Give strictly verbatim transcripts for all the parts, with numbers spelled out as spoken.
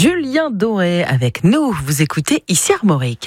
Julien Doré avec nous. Vous écoutez Ici Armorique.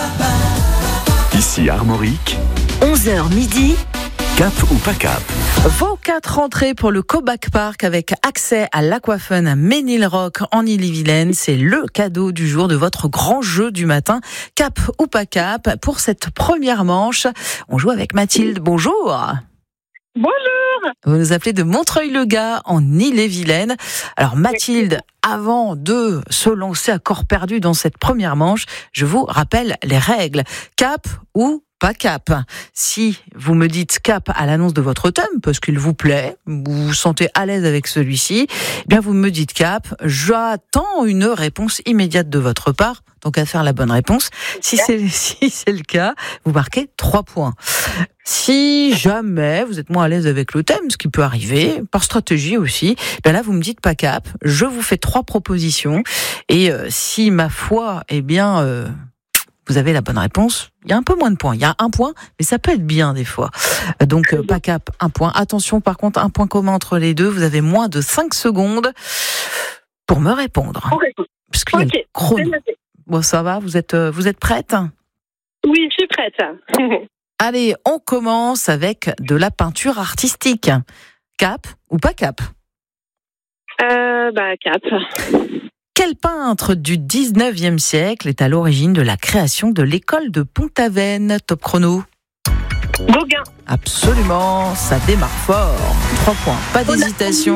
Ici Armorique. onze heures midi. Cap ou pas cap? Vos quatre entrées pour le Cobac Park avec accès à l'Aquafun à Ménilrock en Ille-et-Vilaine. C'est le cadeau du jour de votre grand jeu du matin. Cap ou pas cap? Pour cette première manche, on joue avec Mathilde. Bonjour. Bonjour. Vous nous appelez de Montreuil-le-Gard en Ille-et-Vilaine. Alors Mathilde, avant de se lancer à corps perdu dans cette première manche, je vous rappelle les règles. Cap ou pas cap. Si vous me dites cap à l'annonce de votre thème, parce qu'il vous plaît, vous vous sentez à l'aise avec celui-ci, eh bien vous me dites cap, j'attends une réponse immédiate de votre part, donc à faire la bonne réponse. Si c'est, si c'est le cas, vous marquez trois points. Si jamais vous êtes moins à l'aise avec le thème, ce qui peut arriver, par stratégie aussi, ben là vous me dites pas cap, je vous fais trois propositions, et euh, si ma foi, eh bien... Euh, vous avez la bonne réponse, il y a un peu moins de points. Il y a un point, mais ça peut être bien des fois. Donc, pas cap, un point. Attention, par contre, un point commun entre les deux. Vous avez moins de cinq secondes pour me répondre. Okay. Parce qu'il y a okay. le chrono. Bon, ça va, vous êtes, vous êtes prête? Oui, je suis prête. Allez, on commence avec de la peinture artistique. Cap ou pas cap? Euh, bah, cap. Quel peintre du dix-neuvième siècle est à l'origine de la création de l'école de Pont-Aven? Top chrono. Gauguin. Absolument, ça démarre fort. Trois points, pas d'hésitation.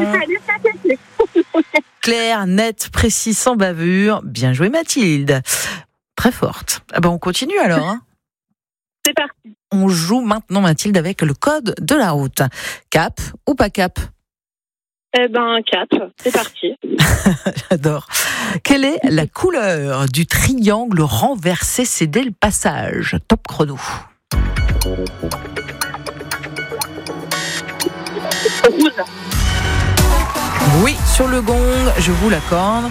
Clair, net, précis, sans bavure. Bien joué Mathilde. Très forte. Ah ben on continue alors. Hein. C'est parti. On joue maintenant Mathilde avec le code de la route. Cap ou pas cap? Eh ben, cap, c'est parti. J'adore. Quelle est la couleur du triangle renversé cédé le passage? Top chrono. Rouge. Oui, sur le gong, je vous l'accorde.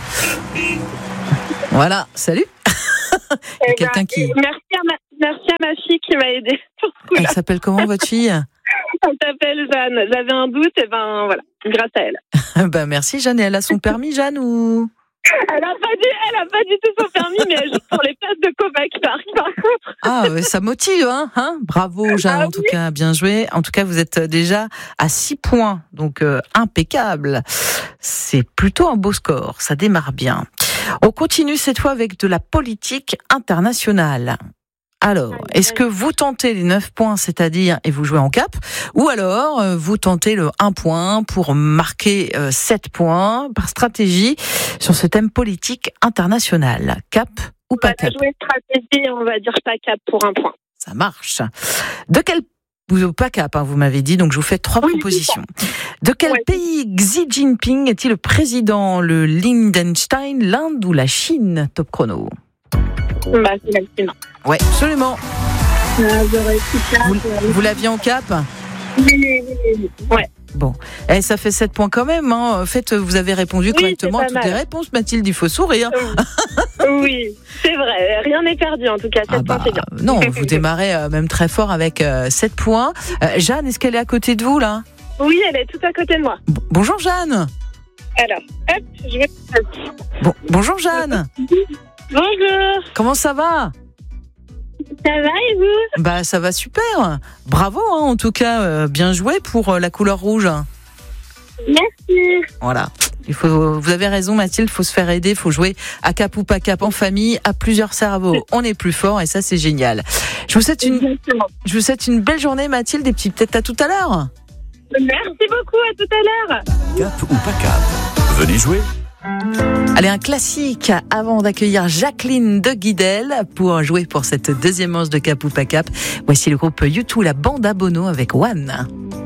Voilà, salut. Il y a quelqu'un ben, qui... Merci à, ma, merci à ma fille qui m'a aidée sur ce coup-là. Elle s'appelle comment votre fille? Elle s'appelle Jeanne. J'avais un doute, et ben voilà, grâce à elle. Ben merci Jeanne. Et elle a son permis, Jeanne, ou? Elle a pas du, elle a pas du tout son permis, mais elle joue pour les places de Cobac Park, par contre. Ah, ça motive, hein, hein bravo Jeanne, ah, en tout oui. cas, bien joué. En tout cas, vous êtes déjà à six points, donc euh, impeccable. C'est plutôt un beau score, ça démarre bien. On continue cette fois avec de la politique internationale. Alors, est-ce que vous tentez les neuf points, c'est-à-dire, et vous jouez en cap, ou alors euh, vous tentez le un point pour marquer euh, sept points par stratégie sur ce thème politique international? Cap ou pas cap? On va jouer stratégie, on va dire pas cap pour un point. Ça marche. De quel Vous pas cap, hein, vous m'avez dit, donc je vous fais trois oui, propositions. De quel ouais. pays Xi Jinping est-il le président? Le Liechtenstein, l'Inde ou la Chine? Top chrono. Bah, c'est la Chine. Ouais, absolument. Euh, vous, vous l'aviez en cap? Oui, oui, oui. Ouais. Bon, eh, ça fait sept points quand même. Hein. En fait, vous avez répondu oui, correctement à toutes mal. les réponses, Mathilde. Il faut sourire. Oui, c'est vrai. Rien n'est perdu en tout cas. sept Ah bah, points, c'est bien. Non, vous démarrez euh, même très fort avec euh, sept points. Euh, Jeanne, est-ce qu'elle est à côté de vous là? Oui, elle est tout à côté de moi. B- Bonjour Jeanne. Alors, hop, je vais. Bon, bonjour Jeanne. Bonjour. Comment ça va? Ça va et vous? Bah ça va super. Bravo hein, en tout cas, euh, bien joué pour euh, la couleur rouge. Merci. Voilà. Il faut, vous avez raison Mathilde, il faut se faire aider, il faut jouer à cap ou pas cap en famille, à plusieurs cerveaux. On est plus fort et ça c'est génial. Je vous souhaite une, Exactement. je vous souhaite une belle journée Mathilde et puis peut-être à tout à l'heure. Merci beaucoup, à tout à l'heure. Cap ou pas cap? Venez jouer. Allez, un classique avant d'accueillir Jacqueline de Guidel pour jouer pour cette deuxième manche de Cap ou pas cap. Voici le groupe U deux, la bande à Bono avec One.